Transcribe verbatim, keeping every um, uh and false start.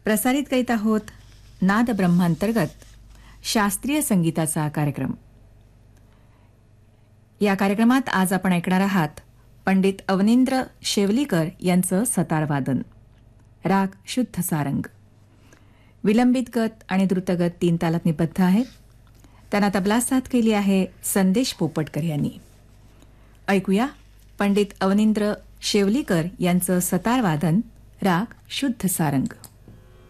प्रसारित करीत आहोत नाद ब्रह्मांतर्गत शास्त्रीय संगीताचा कार्यक्रम. या कार्यक्रमात आज आपण ऐकणार आहात पंडित अवनींद्र शेवलीकर यांचं सतारवादन, राग शुद्ध सारंग. विलंबित गत आणि द्रुतगत तीन तालात निबद्ध आहेत. त्यांना तबला साथ केली आहे संदेश पोपटकर यांनी. ऐकूया पंडित अवनींद्र शेवलीकर यांचं सतारवादन, राग शुद्ध सारंग.